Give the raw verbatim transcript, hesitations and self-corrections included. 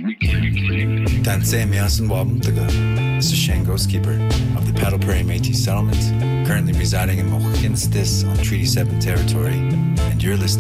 Tansei Miasan Wabumtaga. This is Shane Ghostkeeper of the Paddle Prairie Métis Settlement, currently residing in Mohawkinstis on Treaty seven territory, and you're listening